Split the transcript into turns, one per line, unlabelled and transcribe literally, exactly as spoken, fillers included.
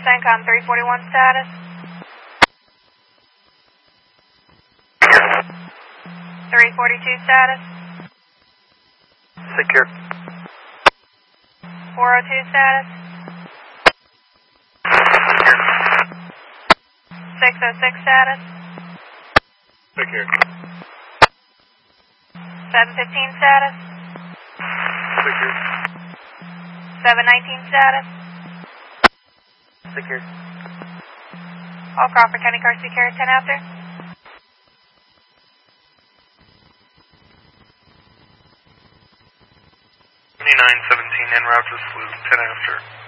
CENTCOM three forty-one status. three forty-two status.
Secure.
four oh two status.
Secure.
six oh six status.
Secure.
seven fifteen status.
Secure.
seven nineteen status.
Secure.
All Crawford County cars secure, ten after.
twenty-nine seventeen en route to Slough, ten after.